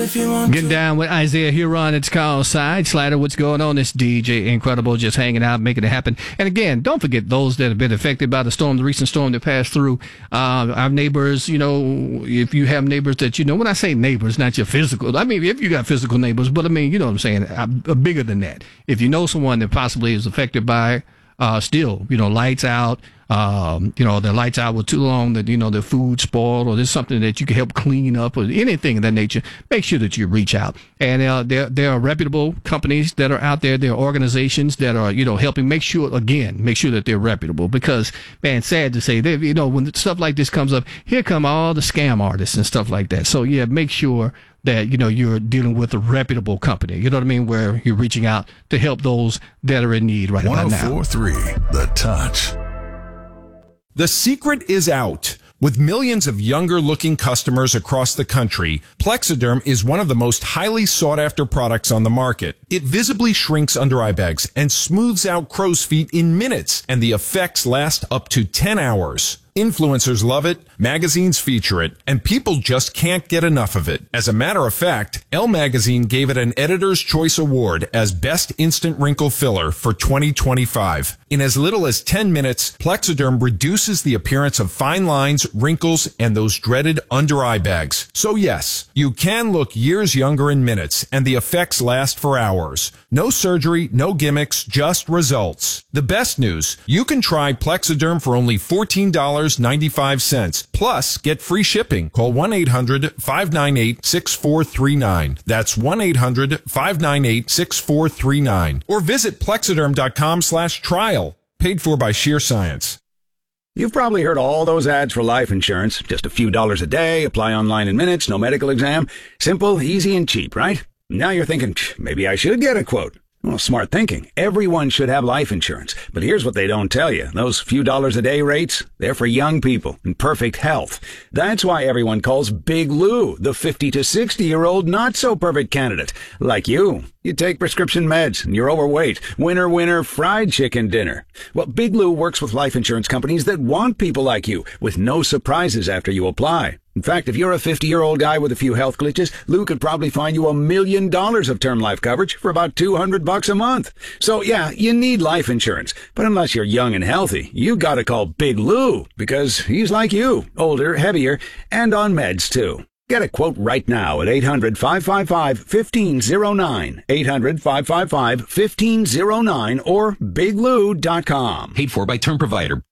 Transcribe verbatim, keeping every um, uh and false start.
Getting down with Isaiah Huron. It's called Side Slider. What's going on? It's D J Incredible, just hanging out, making it happen. And again, don't forget those that have been affected by the storm, the recent storm that passed through. Uh, our neighbors, you know, if you have neighbors that, you know, when I say neighbors, not your physical, I mean, if you got physical neighbors, but I mean, you know what I'm saying, uh, bigger than that. If you know someone that possibly is affected by uh, still, you know, lights out, Um, you know, their lights out were too long, that, you know, their food spoiled, or there's something that you can help clean up, or anything of that nature, make sure that you reach out. And uh, there, there are reputable companies that are out there. There are organizations that are, you know, helping. Make sure, again, make sure that they're reputable, because, man, sad to say, they, you know, when stuff like this comes up, here come all the scam artists and stuff like that. So, yeah, make sure that, you know, you're dealing with a reputable company, you know what I mean, where you're reaching out to help those that are in need right about now. one oh four point three The Touch. The secret is out. With millions of younger-looking customers across the country, Plexiderm is one of the most highly sought-after products on the market. It visibly shrinks under-eye bags and smooths out crow's feet in minutes, and the effects last up to ten hours. Influencers love it, magazines feature it, and people just can't get enough of it. As a matter of fact, Elle Magazine gave it an Editor's Choice Award as Best Instant Wrinkle Filler for twenty twenty-five. In as little as ten minutes, Plexiderm reduces the appearance of fine lines, wrinkles, and those dreaded under-eye bags. So yes, you can look years younger in minutes, and the effects last for hours. No surgery, no gimmicks, just results. The best news, you can try Plexiderm for only fourteen dollars and ninety-five cents. Plus, get free shipping. Call one eight hundred, five nine eight, six four three nine. That's one eight hundred, five nine eight, six four three nine. Or visit plexiderm.com slash trial. Paid for by Sheer Science. You've probably heard all those ads for life insurance. Just a few dollars a day, apply online in minutes, no medical exam. Simple, easy, and cheap, right? Now you're thinking, maybe I should get a quote. Well, smart thinking. Everyone should have life insurance. But here's what they don't tell you. Those few dollars a day rates, they're for young people in perfect health. That's why everyone calls Big Lou the fifty to sixty-year-old not-so-perfect candidate. Like you. You take prescription meds and you're overweight. Winner, winner, fried chicken dinner. Well, Big Lou works with life insurance companies that want people like you, with no surprises after you apply. In fact, if you're a fifty-year-old guy with a few health glitches, Lou could probably find you a million dollars of term life coverage for about two hundred bucks a month. So yeah, you need life insurance. But unless you're young and healthy, you gotta call Big Lou, because he's like you, older, heavier, and on meds too. Get a quote right now at eight hundred, five five five, one five zero nine, eight hundred, five five five, one five zero nine, or big lou dot com. Paid for by Term Provider.